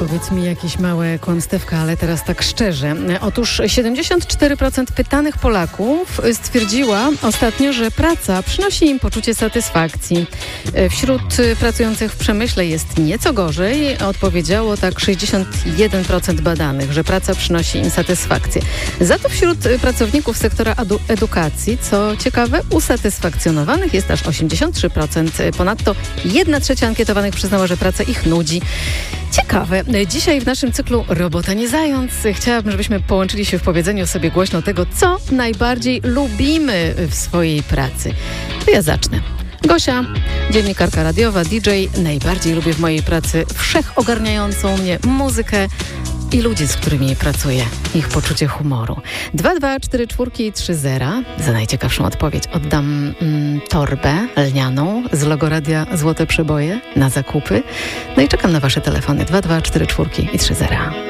powiedz mi jakieś małe kłamstewka, ale teraz tak szczerze. Otóż 74% pytanych Polaków stwierdziła ostatnio, że praca przynosi im poczucie satysfakcji. Wśród pracujących w przemyśle jest nieco gorzej. Odpowiedziało tak 61% badanych, że praca przynosi im satysfakcję. Za to wśród pracowników sektora edukacji, co ciekawe, usatysfakcjonowanych jest aż 83%. Ponadto 1/3 ankietowanych przyznała, że praca ich nudzi. Ciekawe. Dzisiaj w naszym cyklu Robota nie zając chciałabym, żebyśmy połączyli się w powiedzeniu sobie głośno tego, co najbardziej lubimy w swojej pracy. To ja zacznę. Gosia, dziennikarka radiowa, DJ. Najbardziej lubię w mojej pracy wszechogarniającą mnie muzykę i ludzi, z którymi pracuję. Ich poczucie humoru. 22430. Za najciekawszą odpowiedź oddam torbę lnianą z logo Radia Złote Przeboje na zakupy. No i czekam na wasze telefony. 22430.